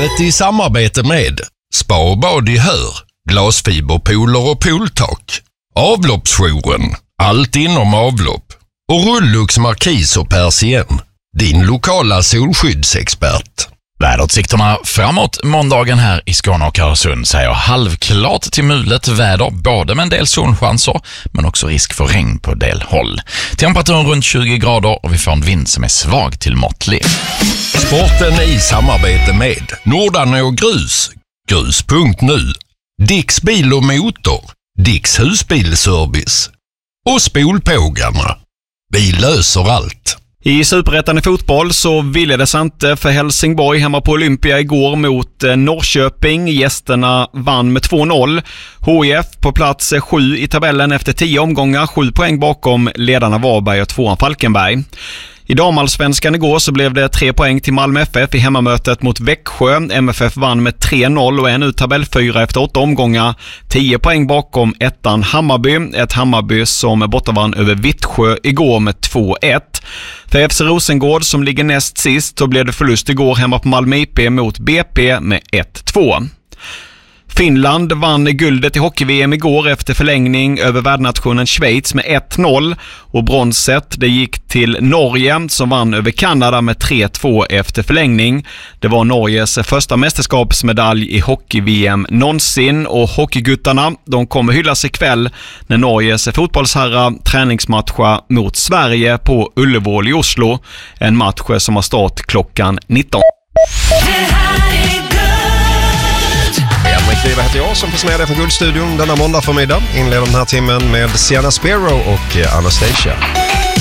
Sportlivet i samarbete med Spa och bad i Hör, glasfiberpooler och pooltak, Avloppsjouren, allt inom avlopp och Rullux Markis och Persien, din lokala solskyddsexpert. Väderutsikterna framåt måndagen här i Skåne och Öresund säger halvklart till mulet väder, både med en del solchanser men också risk för regn på del håll. Temperaturen runt 20 grader och vi får en vind som är svag till måttlig. Sporten i samarbete med Nordarne och Grus, grus.nu, Dicks bil och motor, Dicks husbilservice och Spolpågarna. Vi löser allt. I Superettan i fotboll så ville det inte för Helsingborg hemma på Olympia igår mot Norrköping. Gästerna vann med 2-0. HIF på plats 7 i tabellen efter 10 omgångar, 7 poäng bakom ledarna Varberg och 2 Falkenberg. I damallsvenskan igår så blev det 3 poäng till Malmö FF i hemmamötet mot Växjö. MFF vann med 3-0 och är nu tabell 4 efter 8 omgångar. 10 poäng bakom ettan Hammarby. Ett Hammarby som bortavann över Vittsjö igår med 2-1. För FC Rosengård som ligger näst sist så blev det förlust igår hemma på Malmö IP mot BP med 1-2. Finland vann guldet i hockey-VM igår efter förlängning över värdnationen Schweiz med 1-0 och bronset det gick till Norge som vann över Kanada med 3-2 efter förlängning. Det var Norges första mästerskapsmedalj i hockey-VM någonsin och hockeyguttarna de kommer hyllas ikväll när Norges fotbollsherrar träningsmatcha mot Sverige på Ullevål i Oslo. En match som har start klockan 19. Det heter jag som presenterar dig från Guldstudion denna måndag förmiddag. Inleder den här timmen med Sienna Sparrow och Anastasia.